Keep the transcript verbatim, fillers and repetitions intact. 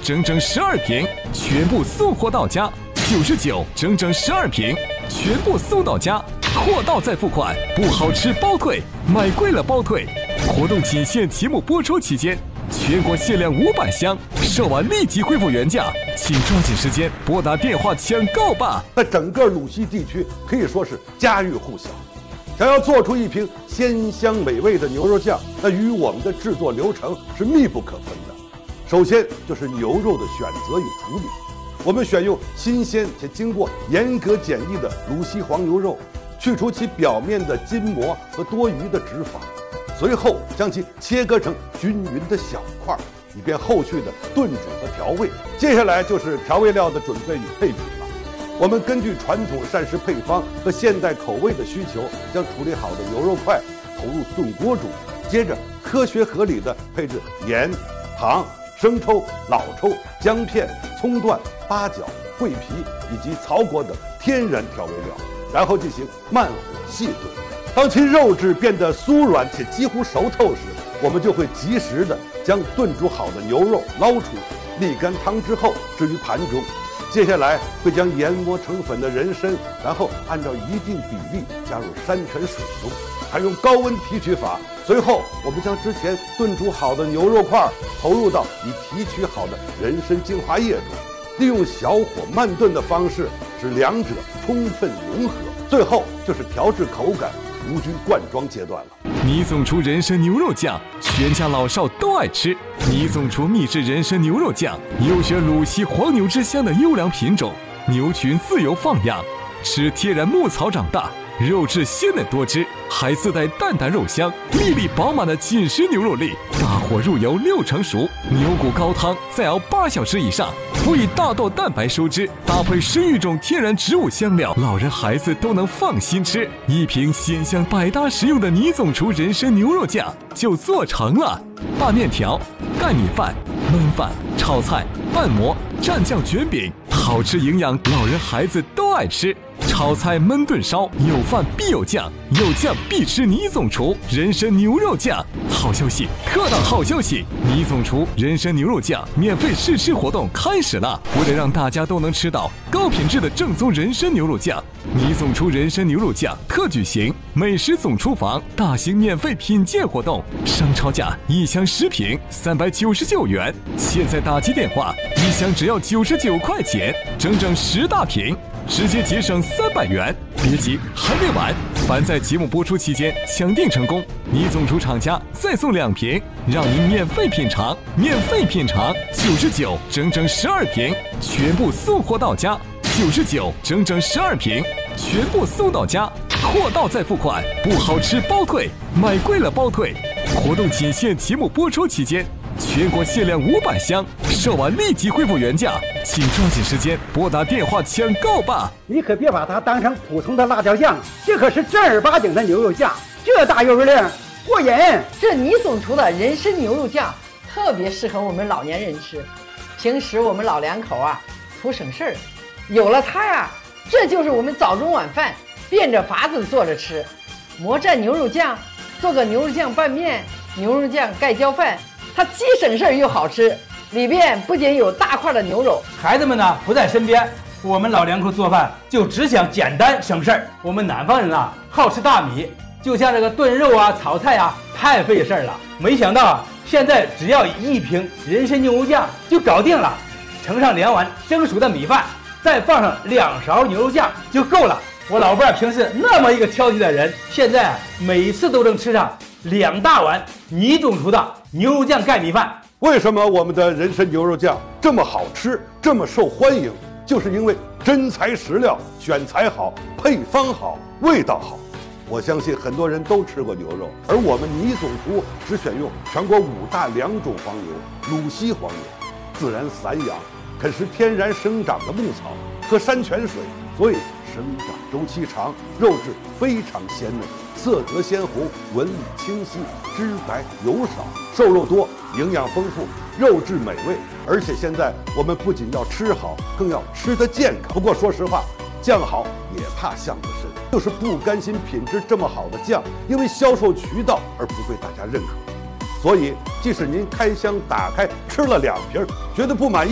整整十二瓶，全部送货到家。九十九，整整十二瓶，全部送到家。货到再付款，不好吃包退，买贵了包退。活动仅限节目播出期间，全国限量五百箱，售完立即恢复原价，请抓紧时间拨打电话抢购吧！ 在整个鲁西地区可以说是家喻户晓。想要做出一瓶鲜香美味的牛肉酱，那与我们的制作流程是密不可分的。首先就是牛肉的选择与处理，我们选用新鲜且经过严格检疫的鲁西黄牛肉，去除其表面的筋膜和多余的脂肪，随后将其切割成均匀的小块，以便后续的炖煮和调味。接下来就是调味料的准备与配比了。我们根据传统膳食配方和现代口味的需求，将处理好的牛肉块投入炖锅煮，接着科学合理地配置盐、糖、生抽、老抽、姜片、葱段、八角、桂皮以及曹国等天然调味料，然后进行慢火细炖。当其肉质变得酥软且几乎熟透时，我们就会及时地将炖煮好的牛肉捞出，沥干汤之后置于盘中。接下来会将研磨成粉的人参，然后按照一定比例加入山泉水中，采用高温提取法。随后我们将之前炖煮好的牛肉块投入到已提取好的人参精华液中，利用小火慢炖的方式使两者充分融合。最后就是调制口感，无菌灌装阶段了。 倪总厨人参牛肉酱，全家老少都爱吃。倪总厨秘制人参牛肉酱，优选鲁西黄牛之乡的优良品种，牛群自由放养，吃天然牧草长大，肉质鲜嫩多汁，还自带淡淡肉香，粒粒饱满的紧实牛肉粒。大火入油六成熟，牛骨高汤再熬八小时以上，辅以大豆蛋白收汁，搭配十余种天然植物香料，老人孩子都能放心吃。一瓶鲜香百搭实用的倪总厨人参牛肉酱就做成了。拌面条、盖米饭、焖饭、炒菜、拌馍、蘸酱卷饼，好吃营养，老人孩子都爱吃。炒菜焖炖烧，有饭必有酱，有酱必吃倪总厨人参牛肉酱。好消息，特大好消息！倪总厨人参牛肉酱免费试吃活动开始了。为了让大家都能吃到高品质的正宗人参牛肉酱，倪总厨人参牛肉酱特举行美食总厨房大型免费品鉴活动，商超价一箱十瓶三百九十九元，现在打击电话，一箱只要九十九块钱，整整十大瓶。直接节省三百元，别急，还没完！凡在节目播出期间抢订成功，倪总厨厂家再送两瓶，让您免费品尝，免费品尝。九十九，整整十二瓶，全部送货到家。九十九，整整十二瓶，全部送到家。货到再付款，不好吃包退，买贵了包退。活动仅限节目播出期间。全国限量五百箱，售完立即恢复原价，请抓紧时间拨打电话抢购吧！ 你可别把它当成普通的辣椒酱，这可是正儿八经的牛肉酱，这大油量过瘾。 这倪总厨的人参牛肉酱特别适合我们老年人吃，平时我们老两口啊图省事儿，有了它呀，这就是我们早中晚饭变着法子做着吃。魔蘸牛肉酱，做个牛肉酱拌面、牛肉酱盖浇饭。它既省事儿又好吃，里边不仅有大块的牛肉。 孩子们呢不在身边，我们老两口做饭就只想简单省事儿。我们南方人啊好吃大米，就像这个炖肉啊、炒菜啊太费事儿了。没想到啊，现在只要一瓶人参牛肉酱就搞定了，盛上两碗蒸熟的米饭，再放上两勺牛肉酱就够了。我老伴儿平时那么一个挑剔的人，现在每次都能吃上两大碗倪总厨的牛肉酱盖米饭。 为什么我们的人参牛肉酱这么好吃，这么受欢迎？就是因为真材实料，选材好，配方好，味道好。我相信很多人都吃过牛肉，而我们倪总厨只选用全国五大良种黄牛，鲁西黄牛，自然散养，肯食天然生长的牧草，喝山泉水，所以生长周期长，肉质非常鲜嫩，色泽鲜红，纹理清晰，脂白油少，瘦肉多，营养丰富，肉质美味。而且现在我们不仅要吃好，更要吃得健康。不过说实话，酱好也怕巷子深，就是不甘心品质这么好的酱因为销售渠道而不被大家认可。所以即使您开箱打开吃了两瓶，觉得不满意，